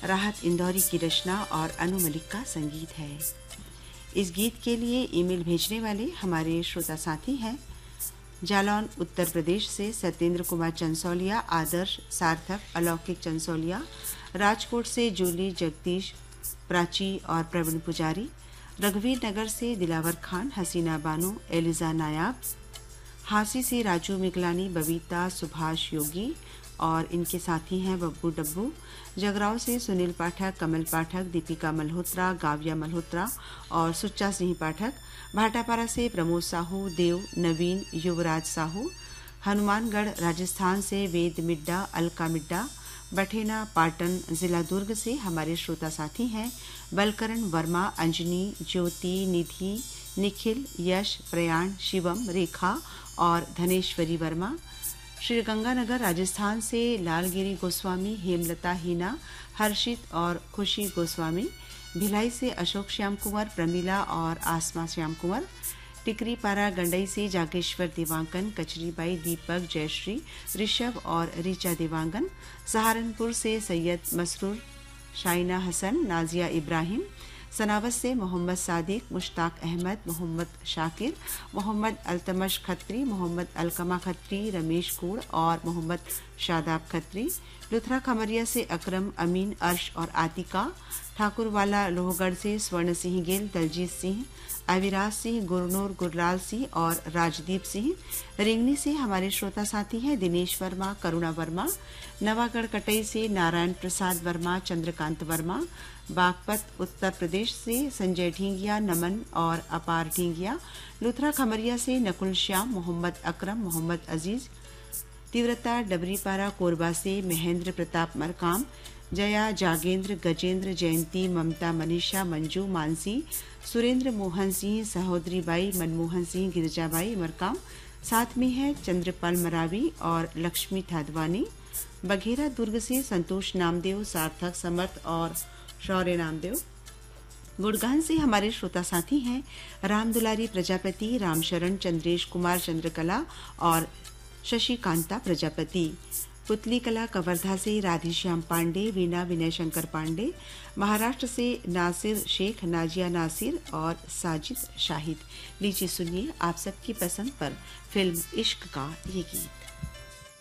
राहत इंदौरी की रचना और अनु मलिक का संगीत है। इस गीत के लिए ईमेल भेजने वाले हमारे श्रोता साथी हैं जालौन उत्तर प्रदेश से सत्येंद्र कुमार चंसौलिया, आदर्श, सार्थक, अलौकिक चंसौलिया, राजकोट से जूली, जगदीश, प्राची और प्रवीण पुजारी, रघुवीर नगर से दिलावर खान, हसीना बानो, एलिजा नायाब, हांसी से राजू मिगलानी, बबीता, सुभाष योगी और इनके साथी हैं बब्बू डब्बू, जगराव से सुनील पाठक, कमल पाठक, दीपिका मल्होत्रा, गाविया मल्होत्रा और सुच्चा सिंह पाठक, भाटापारा से प्रमोद साहू, देव, नवीन, युवराज साहू, हनुमानगढ़ राजस्थान से वेद मिड्डा, अलका मिड्डा, बठेना पाटन जिला दुर्ग से हमारे श्रोता साथी हैं बलकरण वर्मा, अंजनी, ज्योति, निधि, निखिल, यश, प्रयाण, शिवम, रेखा और धनेश्वरी वर्मा, श्रीगंगानगर राजस्थान से लालगिरी गोस्वामी, हेमलता, हीना, हर्षित और खुशी गोस्वामी, भिलाई से अशोक श्याम कुंवर, प्रमीला और आसमा श्याम कुंवर, टिकरी पारा गंडई से जागेश्वर देवांगन, कचरीबाई, दीपक, जयश्री, ऋषभ और ऋचा देवांगन, सहारनपुर से सैयद मसरूर, शाइना हसन, नाजिया इब्राहिम, सनावत से मोहम्मद सादिक, मुश्ताक अहमद, मोहम्मद शाकिर, मोहम्मद अल्तमश खत्री, मोहम्मद अलकमा खत्री, रमेश कूड़ और मोहम्मद शादाब खत्री, लुथरा खमरिया से अकरम, अमीन, अर्श और आतिका, ठाकुरवाला लोहगढ़ से स्वर्ण सिंह गिल, दलजीत सिंह, अविराज सिंह, गुरनूर, गुरलाल सिंह और राजदीप सिंह, रिंगनी से हमारे श्रोता साथी हैं दिनेश वर्मा, करुणा वर्मा, नवागढ़ कटई से नारायण प्रसाद वर्मा, चंद्रकांत वर्मा, बागपत उत्तर प्रदेश से संजय ढींगिया, नमन और अपार ढींगिया, लुथरा खमरिया से नकुल श्याम, मोहम्मद अकरम, मोहम्मद अजीज, तीव्रता डबरीपारा कोरबा से महेंद्र प्रताप मरकाम, जया, जागेंद्र, गजेंद्र, जयंती, ममता, मनीषा, मंजू, मानसी, सुरेंद्र मोहन सिंह, सहोदरी बाई, मनमोहन सिंह, गिरिजाबाई मरकाम, साथ में है चंद्रपाल मरावी और लक्ष्मी थादवानी, बघेरा दुर्ग से संतोष नामदेव, सार्थक, समर्थ और शौर्य नामदेव, गुड़गान से हमारे श्रोता साथी हैं राम दुलारी प्रजापति, रामशरण, चंद्रेश कुमार चंद्रकला और शशिकांता प्रजापति, पुतली कला कवर्धा से राधेश्याम पांडे, वीणा विनय शंकर पांडे, महाराष्ट्र से नासिर शेख, नाजिया नासिर और साजिद शाहिद। लीजिए सुनिए आप सबकी पसंद पर फिल्म इश्क का ये गीत।